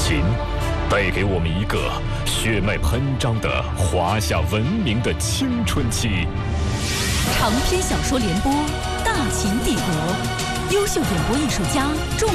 秦，带给我们一个血脉喷张的华夏文明的青春期。 长篇小说联播《大秦帝国》，优秀演播艺术家仲